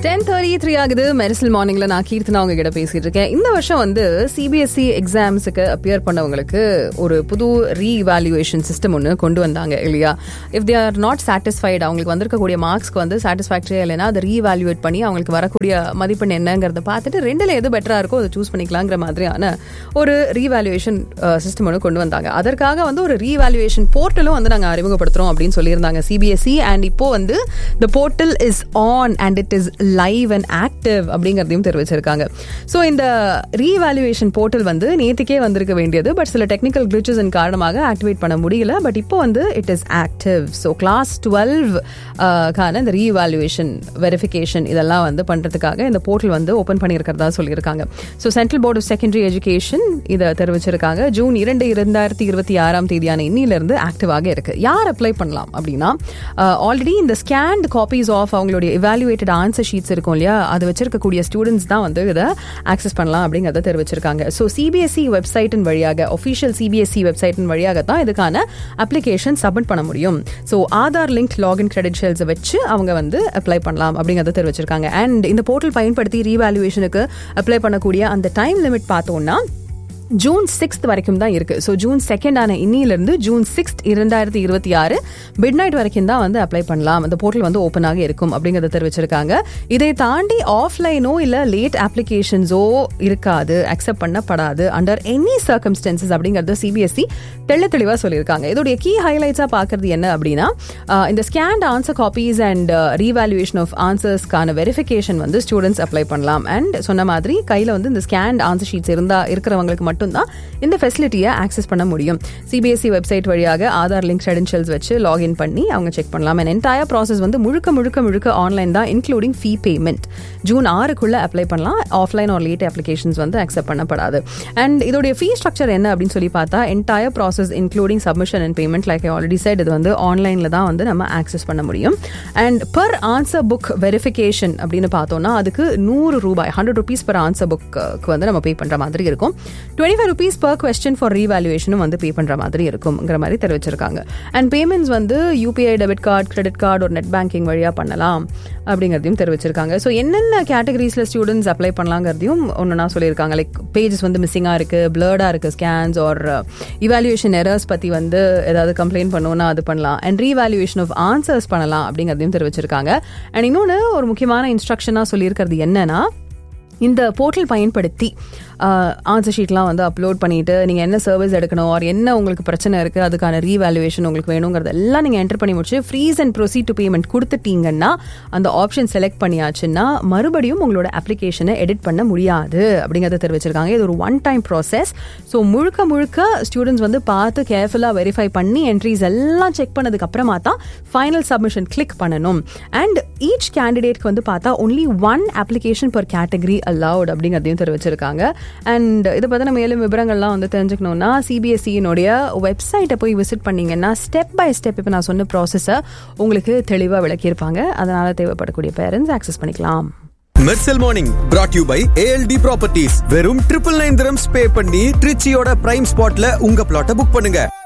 10:33 ஆகுது. மெரிசல் மார்னிங்ல நான் கீர்த்தனா அவங்க கிட்ட பேசிட்டு இருக்கேன். இந்த வருஷம் வந்து சிபிஎஸ்இ எக்ஸாம்ஸுக்கு அப்பியர் பண்ணவங்களுக்கு ஒரு புது ரீஇவாலுவேஷன் சிஸ்டம் ஒன்று கொண்டு வந்தாங்க இல்லையா? If they are not satisfied, அவங்களுக்கு வந்திருக்கக்கூடிய மார்க்ஸ்க்கு வந்து சாட்டிஸ்ஃபேக்டரியா இல்லைன்னா அதை ரீஇவாலுவேட் பண்ணி அவங்களுக்கு வரக்கூடிய மதிப்பெண் என்னங்கிறத பார்த்துட்டு ரெண்டுல எது பெட்டரா இருக்கோ அதை சூஸ் பண்ணிக்கலாங்கிற மாதிரியான ஒரு ரீஇவாலுவேஷன் சிஸ்டம் ஒன்று கொண்டு வந்தாங்க. அதற்காக வந்து ஒரு ரீஇவாலுவேஷன் போர்ட்டலும் வந்து நாங்கள் அறிமுகப்படுத்துறோம் அப்படின்னு சொல்லியிருந்தாங்க சிபிஎஸ்இ. அண்ட் இப்போ வந்து the portal is on and it is live and active அப்படிங்கறதையும் தெரிவிச்சிருக்காங்க. ஸோ இந்த ரீஇவாலுவேஷன் போர்ட்டல் வந்து நேற்றுக்கே வந்திருக்க வேண்டியது, பட் சில டெக்னிக்கல் கிளிச்சஸின் காரணமாக ஆக்டிவேட் பண்ண முடியல. பட் இப்போ வந்து it is active. So class 12 கான இந்த ரீஇவாலுவேஷன் வெரிஃபிகேஷன் இதெல்லாம் வந்து பண்றதுக்காக இந்த போர்ட்டல் வந்து ஓப்பன் பண்ணியிருக்கிறதா சொல்லியிருக்காங்க. So central board of secondary education இதை தெரிவிச்சிருக்காங்க. ஜூன் 2, 2026 இன்னிலிருந்து ஆக்டிவாக இருக்கு. யார் அப்ளை பண்ணலாம் அப்படின்னா, ஆல்ரெடி இந்த ஸ்கேன்ட் காப்பீஸ் ஆஃப் அவங்களுடைய இவாலுவேட்டட் ஆன்சர் ஷீட்ஸ் இருக்கும் இல்லையா, அது வச்சிருக்கக்கூடிய ஸ்டூடெண்ட்ஸ் தான் வந்து இதை ஆக்சஸ் பண்ணலாம் அப்படிங்கிறத தெரிவிச்சிருக்காங்க. ஸோ சிபிஎஸ்இ வெப்சைட்டின் வழியாக, ஒஃபிஷியல் சிபிஎஸ்இ வெப்சைட்டின் வழியாக தான் இதுக்கான அப்ளிகேஷன் சப்மிட் பண்ண முடியும். ஸோ ஆதார் லிங்க் லாகின் கிரெடென்ஷியல்ஸை வச்சு அவங்க வந்து அப்ளை பண்ணலாம் அப்படிங்கிறத தெரிவிச்சிருக்காங்க. அண்ட் இந்த போர்ட்டல் பயன்படுத்தி ரீவேல்யூவேஷனுக்கு அப்ளை பண்ணக்கூடிய அந்த டைம் லிமிட் பார்த்தோம்னா ஜூன் 6 வரைக்கும் தான் இருக்கு. ஸோ ஜூன் 2 இன்னிலிருந்து ஜூன் 6, 2026 மிட்நைட் வரைக்கும் தான் வந்து அப்ளை பண்ணலாம். அந்த போர்ட்டல் வந்து ஓப்பனாக இருக்கும் அப்படிங்கறத தெரிவிச்சிருக்காங்க. இதை தாண்டி ஆஃப்லைனோ இல்ல லேட் அப்ளிகேஷன்ஸோ இருக்காது, அக்செப்ட் பண்ணப்படாது அண்டர் எனி சர்க்கம்ஸ்டன்சஸ் அப்படிங்கறது சிபிஎஸ்இ தெளிவா சொல்லியிருக்காங்க. இதோடைய கீ ஹைலைட்ஸா பாக்குறது என்ன அப்படின்னா, இந்த scanned answer copies and revaluation of ஆன்சர்ஸ்க்கான verification வந்து ஸ்டூடெண்ட்ஸ் அப்ளை பண்ணலாம். அண்ட் சொன்ன மாதிரி கையில வந்து இந்த ஸ்கேன்ட் ஆன்சர் ஷீட்ஸ் இருக்கிறவங்களுக்கு மட்டும் தான் இந்த ஃபெசிலிட்டியை ஆக்சஸ் பண்ண முடியும். சிபிஎஸ்இ வெப்சைட் வழியாக ஆதார் லிங்க் கிரெடென்ஷியல்ஸ் வச்சு லாகின் பண்ணி அவங்க செக் பண்ணலாம். அண்ட் என்டையர் ப்ராசஸ் வந்து முழுக்க ஆன்லைன் தான், இன்க்ளூடிங் ஃபீ பேமெண்ட். ஜூன் 6க்குள்ள அப்ளை பண்ணலாம். ஆஃப்லைன் ஆர் லேட் அப்ளிகேஷன்ஸ் வந்து அக்செப்ட் பண்ணப்படாது. அண்ட் இதோடைய ஃபீ ஸ்ட்ரக்சர் என்ன அப்படின்னு சொல்லி பார்த்தா, entire process including submission and payment, like I already set, இது வந்து ஆன்லைன்ல தான் வந்து நம்ம ஆக்சஸ் பண்ண முடியும். And per answer book verification அப்படின்னு பார்த்தோம்னா அதுக்கு ₹100, ₹100 per ஆன்சர் புக்கு வந்து நம்ம பே பண்ற மாதிரி இருக்கும். ₹25 per question for revaluation வந்து பே பண்ற மாதிரி இருக்கும்ங்கிற மாதிரி தெரிவிச்சிருக்காங்க. அண்ட் பேமெண்ட்ஸ் வந்து UPI, debit card, credit card ஒரு நெட் பேங்கிங் வழியா பண்ணலாம் அப்படிங்கிறதையும் தெரிவிச்சிருக்காங்க. ஸோ என்னென்ன கேட்டகரிஸ்ல ஸ்டூடெண்ட்ஸ் அப்ளை பண்ணலாங்கிறதையும் ஒன்றுனா சொல்லியிருக்காங்க. லைக் பேஜஸ் வந்து மிஸ்ஸிங்கா இருக்கு, பிளர்டா இருக்கு ஸ்கேன்ஸ், ஆர் இவாலுவேஷன் எரர்ஸ் பத்தி வந்து ஏதாவது கம்ப்ளைண்ட் பண்ணோம்னா அது பண்ணலாம். அண்ட் ரீவேல்யூவேஷன் ஆஃப் ஆன்சர்ஸ் பண்ணலாம் அப்படிங்கிறதையும் தெரிவிச்சிருக்காங்க. அண்ட் இன்னொன்று ஒரு முக்கியமான இன்ஸ்ட்ரக்ஷனா சொல்லியிருக்கிறது என்னன்னா, இந்த போர்ட்டல் பயன்படுத்தி ஆன்சர் ஷீட்லாம் வந்து அப்லோட் பண்ணிட்டு நீங்கள் என்ன சர்வீஸ் எடுக்கணும், ஆர் என்ன உங்களுக்கு பிரச்சனை இருக்குது, அதுக்கான ரீவேல்யூவேஷன் உங்களுக்கு வேணுங்கிறது எல்லாம் நீங்கள் என்டர் பண்ணி முடிச்சு freeze and proceed to payment கொடுத்துட்டீங்கன்னா, அந்த ஆப்ஷன் செலக்ட் பண்ணியாச்சுன்னா மறுபடியும் உங்களோட அப்ளிகேஷனை எடிட் பண்ண முடியாது அப்படிங்கிறத தெரிவிச்சிருக்காங்க. இது ஒரு ஒன் டைம் ப்ராசஸ். ஸோ முழுக்க ஸ்டூடெண்ட்ஸ் வந்து பார்த்து கேர்ஃபுல்லாக வெரிஃபை பண்ணி என்ட்ரிஸ் எல்லாம் செக் பண்ணதுக்கு அப்புறமா தான் ஃபைனல் சப்மிஷன் கிளிக் பண்ணணும். அண்ட் ஈச் கேண்டிடேட்க்கு வந்து பார்த்தா only 1 application per category allowed அப்படிங்கிறதையும் தெரிவிச்சிருக்காங்க. அண்ட் இதை பற்றின மேலும் விவரங்கள்லாம் வந்து தெரிஞ்சுக்கணும்னா சிபிஎஸ்இனுடைய வெப்சைட்டை போய் விசிட் பண்ணீங்கன்னா ஸ்டெப் பை ஸ்டெப் இப்போ நான் சொன்ன ப்ராசஸை உங்களுக்கு தெளிவாக விளக்கியிருப்பாங்க. அதனால தேவைப்படக்கூடிய பேரண்ட்ஸ் ஆக்சஸ் பண்ணிக்கலாம். Mersal morning brought you by ALD properties. வெறும் 999 dirhams பே பண்ணி ட்ரிச்சியோட பிரைம் ஸ்பாட்ல உங்க பிளாட்டை புக் பண்ணுங்க.